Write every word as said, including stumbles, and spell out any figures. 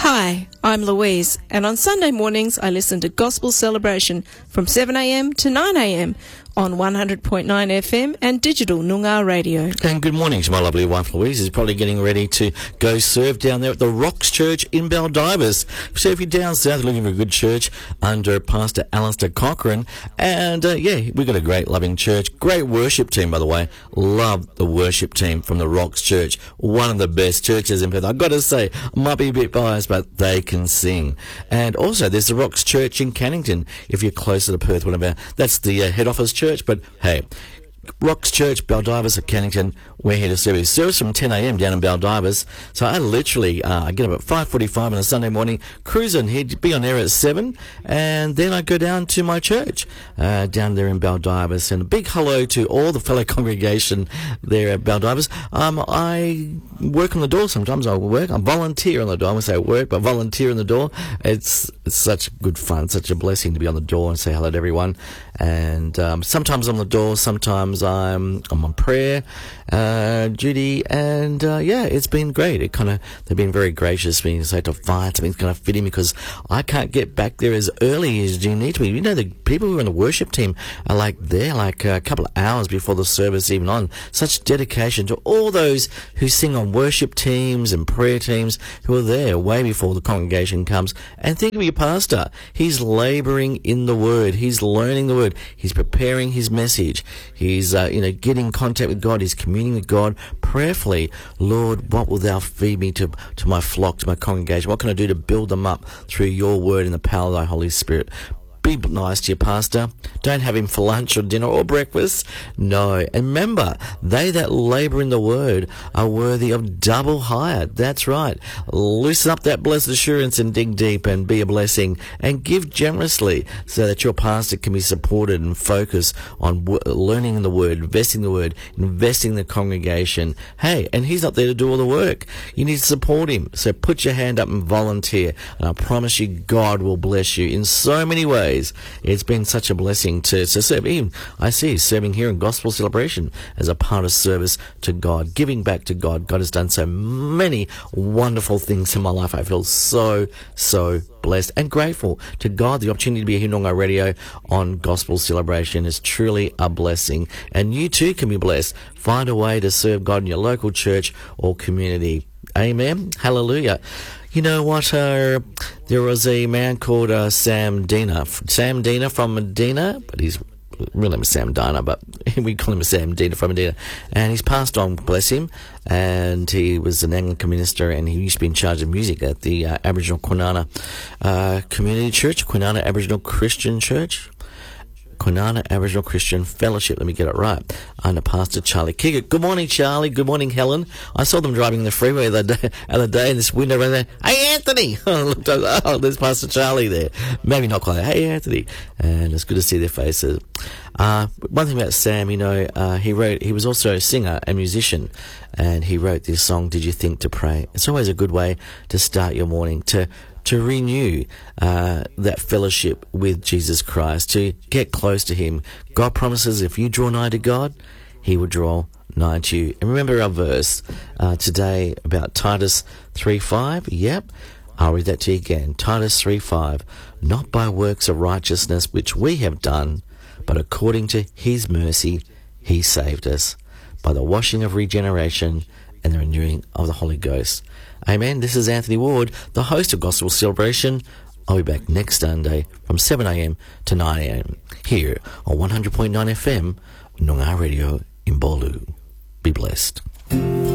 Hi, I'm Louise, and on Sunday mornings I listen to Gospel Celebration from seven a m to nine a m on one hundred point nine F M and digital Noongar radio. And good morning to my lovely wife Louise, who's probably getting ready to go serve down there at the Rocks Church in Baldivis. So if you're down south looking for a good church under Pastor Alistair Cochrane, and uh, yeah, we've got a great loving church, great worship team by the way. Love the worship team from the Rocks Church, one of the best churches in Perth. I've got to say, I might be a bit biased, but they can sing. And also there's the Rocks Church in Cannington, if you're closer to Perth, whatever. That's the uh, head office church. But hey, Rocks Church, Baldivis at Cannington, we're here to service. Service from ten a m down in Baldivis. So I literally, uh, I get up at five forty-five on a Sunday morning, cruise in here, be on air at seven, and then I go down to my church, uh, down there in Baldivis. And a big hello to all the fellow congregation there at Baldivis. Um, I work on the door sometimes. I work, I volunteer on the door. I won't say work, but volunteer on the door. It's, it's such good fun, such a blessing to be on the door and say hello to everyone. And um, sometimes on the door, sometimes I'm, I'm on prayer uh, duty, and uh, yeah, it's been great. It kind of they've been very gracious, being so to find something's kind of fitting because I can't get back there as early as you need to be. You know, the people who are in the worship team are like there like a couple of hours before the service even on. Such dedication to all those who sing on worship teams and prayer teams who are there way before the congregation comes. And think of your pastor. He's labouring in the Word. He's learning the Word. He's preparing his message. He's, uh, you know, getting in contact with God. He's communing with God prayerfully. Lord, what will thou feed me to, to my flock, to my congregation? What can I do to build them up through your word and the power of thy Holy Spirit? Be nice to your pastor. Don't have him for lunch or dinner or breakfast. No. And remember, they that labour in the word are worthy of double hire. That's right. Loosen up that blessed assurance and dig deep and be a blessing and give generously so that your pastor can be supported and focus on w- learning the word, investing the word, investing in the congregation. Hey, and he's not there to do all the work. You need to support him. So put your hand up and volunteer. And I promise you, God will bless you in so many ways. It's been such a blessing to, to serve. Even I see serving here in Gospel Celebration as a part of service to God, giving back to God. God has done so many wonderful things in my life. I feel so, so blessed and grateful to God. The opportunity to be here on Noongar Radio on Gospel Celebration is truly a blessing. And you too can be blessed. Find a way to serve God in your local church or community. Amen. Hallelujah. You know what? Uh, there was a man called uh, Sam Dina. Sam Dina from Medina, but he's real name is Sam Dina, but we call him Sam Dina from Medina. And he's passed on, bless him. And he was an Anglican minister, and he used to be in charge of music at the uh, Aboriginal Kwinana uh, Community Church, Kwinana Aboriginal Christian Church. Kwinana Aboriginal Christian Fellowship, let me get it right, under Pastor Charlie Kiggett. Good morning, Charlie. Good morning, Helen. I saw them driving the freeway the day, other day in this window right there. Hey, Anthony! I looked over, oh, there's Pastor Charlie there. Maybe not quite. Hey, Anthony. And it's good to see their faces. Uh, one thing about Sam, you know, uh, he wrote, he was also a singer and musician, and he wrote this song, Did You Think to Pray? It's always a good way to start your morning, to to renew uh, that fellowship with Jesus Christ, to get close to him. God promises if you draw nigh to God, he will draw nigh to you. And remember our verse uh, today about Titus three five. Yep, I'll read that to you again. Titus three five. Not by works of righteousness which we have done, but according to his mercy he saved us, by the washing of regeneration and the renewing of the Holy Ghost. Amen. This is Anthony Ward, the host of Gospel Celebration. I'll be back next Sunday from seven a m to nine a m here on one hundred point nine F M, Noongar Radio in Bolu. Be blessed.